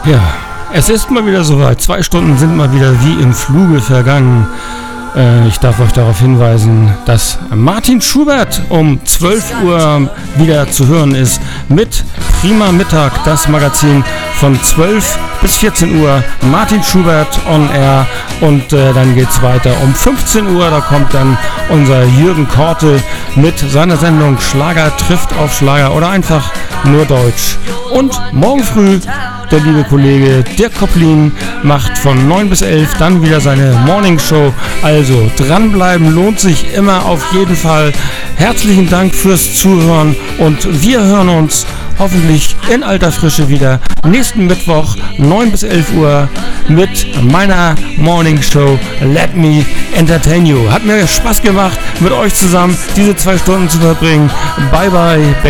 Ja, es ist mal wieder soweit. 2 Stunden sind mal wieder wie im Fluge vergangen. Ich darf euch darauf hinweisen, dass Martin Schubert um 12 Uhr wieder zu hören ist mit Prima Mittag, das Magazin von 12 bis 14 Uhr. Martin Schubert on Air und dann geht's weiter um 15 Uhr. Da kommt dann unser Jürgen Korte mit seiner Sendung Schlager trifft auf Schlager oder einfach nur Deutsch. Und morgen früh der liebe Kollege Dirk Kopplin macht von 9 bis 11 dann wieder seine Morning Show. Also dranbleiben lohnt sich immer auf jeden Fall. Herzlichen Dank fürs Zuhören und wir hören uns hoffentlich in alter Frische wieder nächsten Mittwoch 9 bis 11 Uhr mit meiner Morning Show Let Me Entertain You. Hat mir Spaß gemacht, mit euch zusammen diese 2 Stunden zu verbringen. Bye bye.